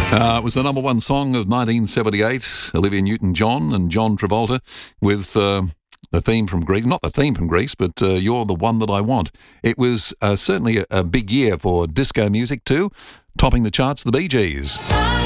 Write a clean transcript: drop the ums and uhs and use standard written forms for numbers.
It was the number one song of 1978, Olivia Newton-John and John Travolta with the theme from Greece. Not the theme from Greece, but You're the One That I Want. It was certainly a big year for disco music too, topping the charts, the Bee Gees.